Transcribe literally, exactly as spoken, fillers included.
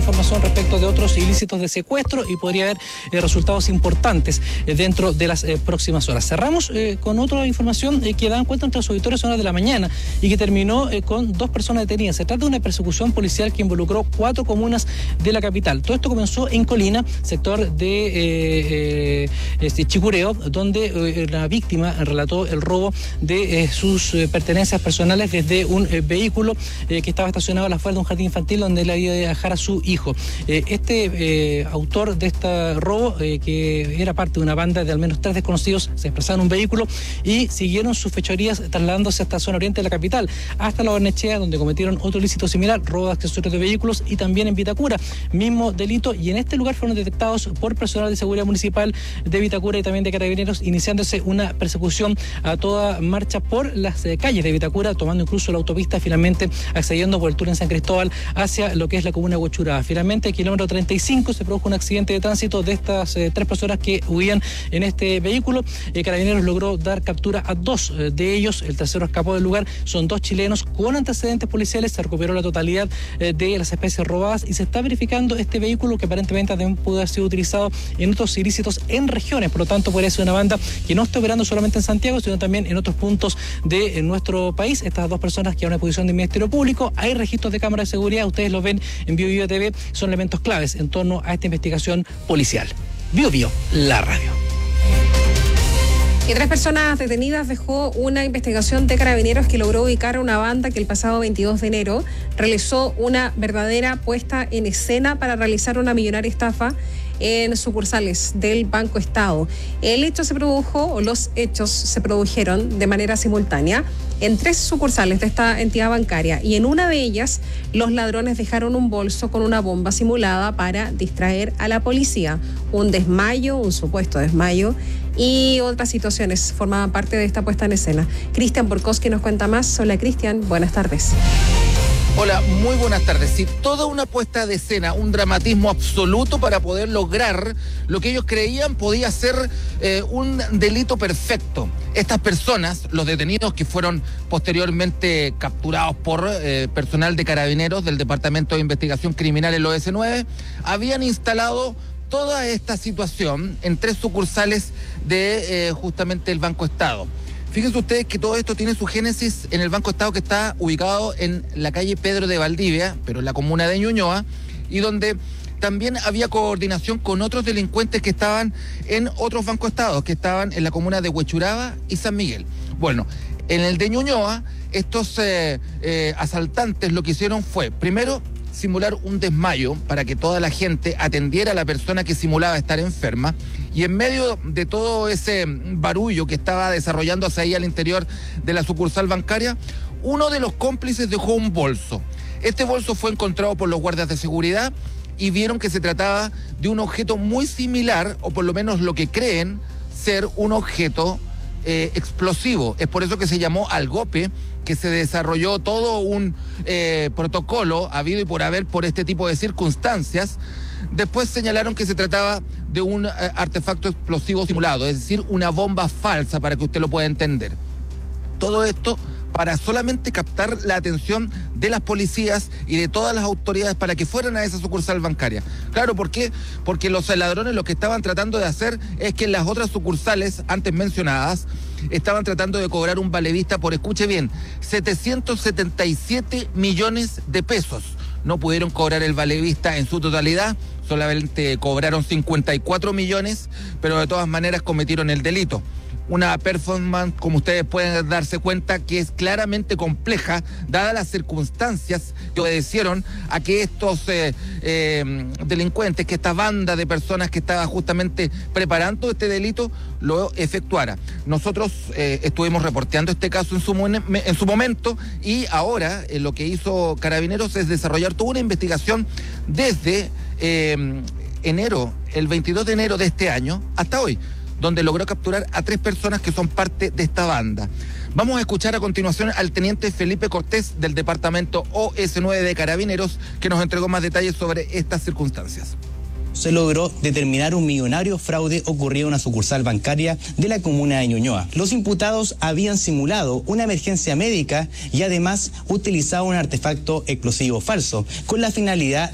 información respecto de otros ilícitos de secuestro y podría haber eh, resultados importantes eh, dentro de las eh, próximas horas. Cerramos eh, con otra información eh, que dan cuenta entre los auditores a horas de la mañana y que terminó eh, con dos personas detenidas. Se trata de una persecución policial que involucró cuatro comunas de la capital. Todo esto comenzó en Colina, sector de eh, eh, este, Chicureo, donde eh, la víctima relató el robo de eh, sus eh, pertenencias personales desde un eh, vehículo eh, que estaba estacionado a la falda de un jardín infantil donde él había de dejar a su hijo. Eh, este eh, autor de este robo, eh, que era parte de una banda de al menos tres desconocidos, se desplazaron en un vehículo y siguieron sus fechorías trasladándose hasta la zona oriente de la capital, hasta la Barnechea, donde cometieron otro ilícito similar, robo de accesorios de vehículos, y también en Vitacura, mismo delito, y en este lugar fueron detectados por personal de seguridad municipal de Vitacura y también de Carabineros, iniciándose una persecución a toda marcha por las eh, calles de Vitacura, tomando incluso la autopista, finalmente accediendo por el túnel en San Cristóbal hacia lo que es la comuna de Huechuraba. Finalmente, kilómetro treinta y cinco, se produjo un accidente de tránsito de estas eh, tres personas que huían en este vehículo. Eh, Carabineros logró dar captura a dos eh, de ellos, el tercero escapó del lugar. Son dos chilenos con antecedentes policiales, se recuperó la totalidad eh, de las especies robadas y se está verificando este vehículo que aparentemente también pudo haber sido utilizado en otros ilícitos en regiones. Por lo tanto, podría ser una banda que no está operando solamente en Santiago, sino también en otros puntos de eh, nuestro país. Estas dos personas que a una posición del Ministerio Público, hay registros de cámaras de seguridad, ustedes los ven en Bio Bio T V, son elementos claves en torno a esta investigación policial. Bio Bio, la radio. Y tres personas detenidas dejó una investigación de Carabineros que logró ubicar a una banda que el pasado veintidós de enero realizó una verdadera puesta en escena para realizar una millonaria estafa en sucursales del Banco Estado. El hecho se produjo, o los hechos se produjeron de manera simultánea en tres sucursales de esta entidad bancaria, y en una de ellas los ladrones dejaron un bolso con una bomba simulada para distraer a la policía. Un desmayo, un supuesto desmayo y otras situaciones formaban parte de esta puesta en escena. Cristian Borkowski nos cuenta más. Hola Cristian, buenas tardes. Hola, muy buenas tardes. Sí, toda una puesta de escena, un dramatismo absoluto para poder lograr lo que ellos creían podía ser eh, un delito perfecto. Estas personas, los detenidos que fueron posteriormente capturados por eh, personal de Carabineros del Departamento de Investigación Criminal, el O S nueve, habían instalado toda esta situación en tres sucursales de eh, justamente el Banco Estado. Fíjense ustedes que todo esto tiene su génesis en el Banco Estado, que está ubicado en la calle Pedro de Valdivia, pero en la comuna de Ñuñoa, y donde también había coordinación con otros delincuentes que estaban en otros bancos estados, que estaban en la comuna de Huechuraba y San Miguel. Bueno, en el de Ñuñoa, estos eh, eh, asaltantes lo que hicieron fue, primero, simular un desmayo para que toda la gente atendiera a la persona que simulaba estar enferma, y en medio de todo ese barullo que estaba desarrollándose ahí al interior de la sucursal bancaria, uno de los cómplices dejó un bolso. Este bolso fue encontrado por los guardias de seguridad y vieron que se trataba de un objeto muy similar, o por lo menos lo que creen ser un objeto eh, explosivo. Es por eso que se llamó Algope, que se desarrolló todo un eh, protocolo habido y por haber por este tipo de circunstancias. Después señalaron que se trataba de un eh, artefacto explosivo simulado, es decir, una bomba falsa, para que usted lo pueda entender. Todo esto para solamente captar la atención de las policías y de todas las autoridades para que fueran a esa sucursal bancaria. Claro, ¿por qué? Porque los ladrones lo que estaban tratando de hacer es que en las otras sucursales antes mencionadas estaban tratando de cobrar un valevista por, escuche bien, setecientos setenta y siete millones de pesos. No pudieron cobrar el valevista en su totalidad, solamente cobraron cincuenta y cuatro millones, pero de todas maneras cometieron el delito. Una performance, como ustedes pueden darse cuenta, que es claramente compleja, dadas las circunstancias que obedecieron a que estos eh, eh, delincuentes, que esta banda de personas que estaba justamente preparando este delito, lo efectuara. Nosotros eh, estuvimos reporteando este caso en su, en su momento, y ahora eh, lo que hizo Carabineros es desarrollar toda una investigación desde eh, enero, el veintidós de enero de este año, hasta hoy, donde logró capturar a tres personas que son parte de esta banda. Vamos a escuchar a continuación al teniente Felipe Cortés del departamento O S nueve de Carabineros, que nos entregó más detalles sobre estas circunstancias. Se logró determinar un millonario fraude ocurrido en una sucursal bancaria de la comuna de Ñuñoa. Los imputados habían simulado una emergencia médica y además utilizado un artefacto explosivo falso, con la finalidad